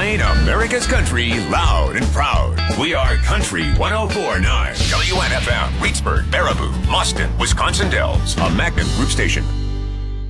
Playing America's country loud and proud. We are Country 104.9. WNFM, Reedsburg, Baraboo, Boston, Wisconsin Dells. A Magnet Group station.